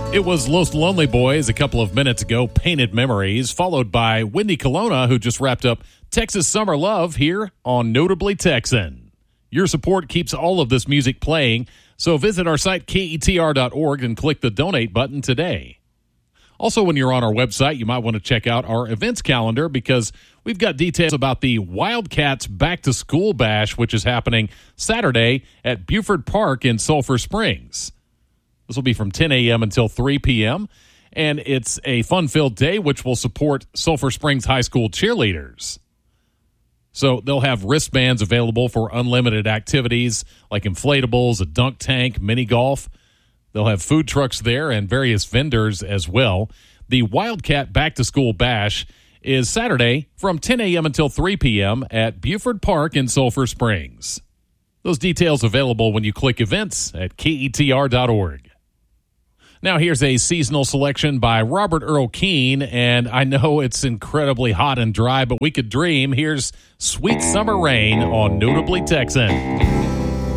It was Los Lonely Boys a couple of minutes ago, Painted Memories, followed by Wendy Colonna, who just wrapped up Texas Summer Love here on Notably Texan. Your support keeps all of this music playing, so visit our site, KETR.org, and click the donate button today. Also, when you're on our website, you might want to check out our events calendar because we've got details about the Wildcats Back to School Bash, which is happening Saturday at Buford Park in Sulphur Springs. This will be from 10 a.m. until 3 p.m., and it's a fun-filled day which will support Sulphur Springs High School cheerleaders. So they'll have wristbands available for unlimited activities like inflatables, a dunk tank, mini golf. They'll have food trucks there and various vendors as well. The Wildcat Back to School Bash is Saturday from 10 a.m. until 3 p.m. at Buford Park in Sulphur Springs. Those details available when you click events at KETR.org. Now here's a seasonal selection by Robert Earl Keen, and I know it's incredibly hot and dry, but we could dream. Here's Sweet Summer Rain on Notably Texan.